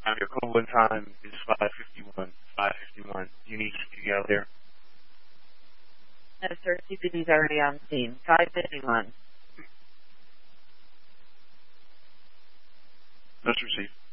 Your Cleveland time is 5:51. 5:51. Do you need CPD out there? No, sir. CPD's already on scene. 5:51. Let's receive.